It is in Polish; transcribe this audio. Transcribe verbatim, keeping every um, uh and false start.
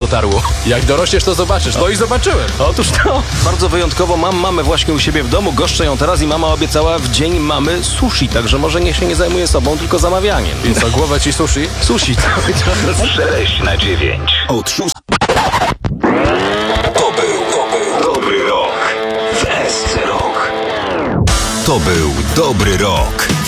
utarło. Jak dorośniesz, to zobaczysz. No i zobaczyłem. Otóż to. Bardzo wyjątkowo mam mamę właśnie u siebie w domu, goszczę ją teraz i mama obiecała w dzień mamy sushi, także może niech się nie zajmuje sobą, tylko zamawianiem. I co, głowę ci sushi? Sushi cały czas. sześć na dziewięć. Od szóstej. To był, to był dobry rok w S C Rock. To był dobry rok w